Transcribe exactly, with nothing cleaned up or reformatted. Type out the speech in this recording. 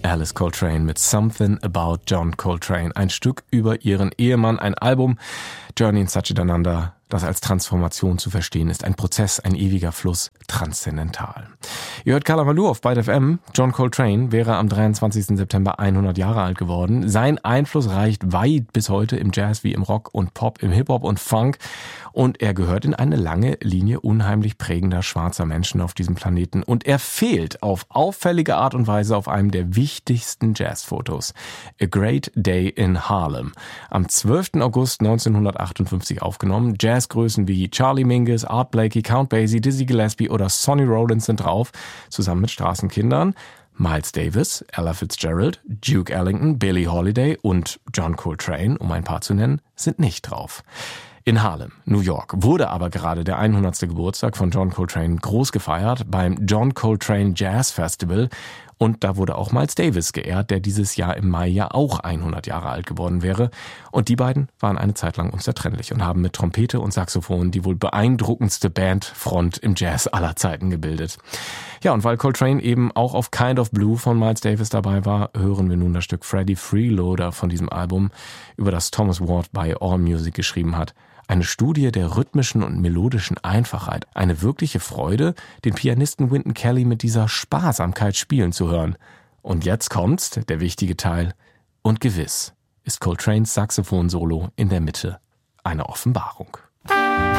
Alice Coltrane mit Something About John Coltrane. Ein Stück über ihren Ehemann, ein Album, Journey in Satchitananda, das als Transformation zu verstehen ist. Ein Prozess, ein ewiger Fluss, transzendental. Ihr hört Kala Malu auf Byte F M. John Coltrane wäre am dreiundzwanzigsten September hundert Jahre alt geworden. Sein Einfluss reicht weit bis heute im Jazz wie im Rock und Pop, im Hip-Hop und Funk. Und er gehört in eine lange Linie unheimlich prägender schwarzer Menschen auf diesem Planeten. Und er fehlt auf auffällige Art und Weise auf einem der wichtigsten Jazzfotos. A Great Day in Harlem. Am zwölften August neunzehnhundertachtundfünfzig aufgenommen. Jazzgrößen wie Charlie Mingus, Art Blakey, Count Basie, Dizzy Gillespie oder Sonny Rollins sind drauf, zusammen mit Straßenkindern. Miles Davis, Ella Fitzgerald, Duke Ellington, Billie Holiday und John Coltrane, um ein paar zu nennen, sind nicht drauf. In Harlem, New York, wurde aber gerade der hundertste Geburtstag von John Coltrane groß gefeiert beim John Coltrane Jazz Festival. Und da wurde auch Miles Davis geehrt, der dieses Jahr im Mai ja auch hundert Jahre alt geworden wäre. Und die beiden waren eine Zeit lang unzertrennlich und haben mit Trompete und Saxophon die wohl beeindruckendste Bandfront im Jazz aller Zeiten gebildet. Ja, und weil Coltrane eben auch auf Kind of Blue von Miles Davis dabei war, hören wir nun das Stück Freddie Freeloader von diesem Album, über das Thomas Ward bei AllMusic geschrieben hat. Eine Studie der rhythmischen und melodischen Einfachheit. Eine wirkliche Freude, den Pianisten Wynton Kelly mit dieser Sparsamkeit spielen zu hören. Und jetzt kommt's, der wichtige Teil. Und gewiss ist Coltranes Saxophon-Solo in der Mitte eine Offenbarung.